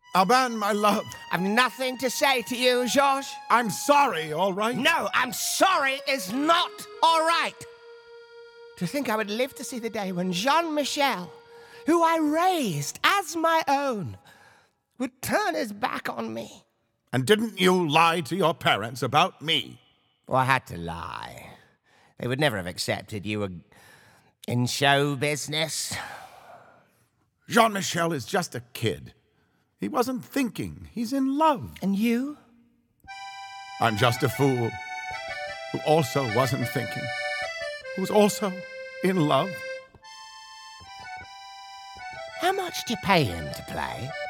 Alban, my love. I've nothing to say to you, Georges. I'm sorry, all right? No, I'm sorry is not all right. To think I would live to see the day when Jean-Michel, who I raised as my own, would turn his back on me. And didn't you lie to your parents about me? Well, I had to lie. They would never have accepted you were in show business. Jean-Michel is just a kid. He wasn't thinking. He's in love. And you? I'm just a fool who also wasn't thinking, who's also in love. How much do you pay him to play?